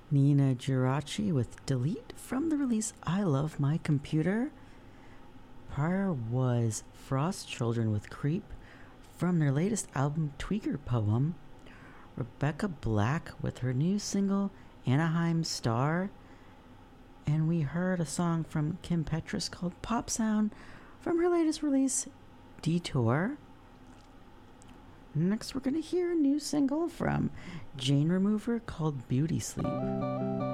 Nina Giraci with Delete from the release I Love My Computer. Prior was Frost Children with Creep from their latest album Tweaker Poem. Rebecca Black with her new single Anaheim Star. And we heard a song from Kim Petras called Pop Sound from her latest release Detour. Next we're going to hear a new single from Jane Remover called Beauty Sleep.